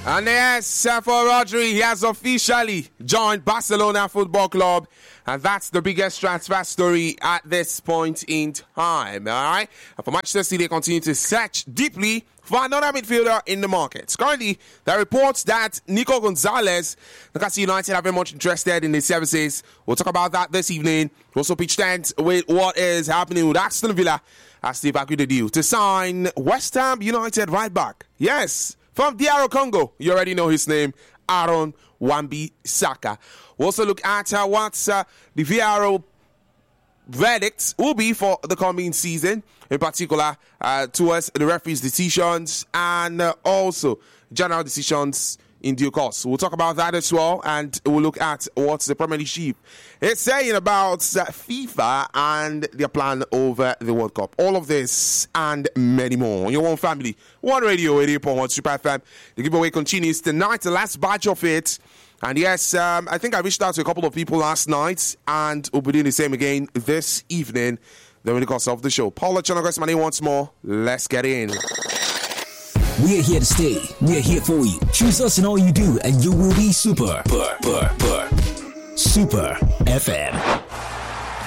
And yes, for Rodri, he has officially joined Barcelona Football Club. And that's the biggest transfer story at this point in time. All right. And for Manchester City, they continue to search deeply for another midfielder in the market. Currently, there are reports that Nico Gonzalez, Newcastle United, are very much interested in his services. We'll talk about that this evening. We'll also pitch tent with what is happening with Aston Villa as they back with the deal to sign West Ham United right back. Yes, from DR Congo. You already know his name, Aaron Wan-Bissaka. We'll also look at what the VAR verdicts will be for the coming season, in particular towards the referees' decisions and also general decisions in due course. We'll talk about that as well, and we'll look at what the Premier League chief is saying about FIFA and their plan over the World Cup. All of this and many more. Your one family, one radio, 88.1 Super FM. The giveaway continues tonight, the last batch of it. And yes, I think I reached out to a couple of people last night, and we'll be doing the same again this evening during the course of the show. Paula Chonagos, my name once more. Let's get in. We are here to stay. We are here for you. Choose us in all you do, and you will be super. Super FM.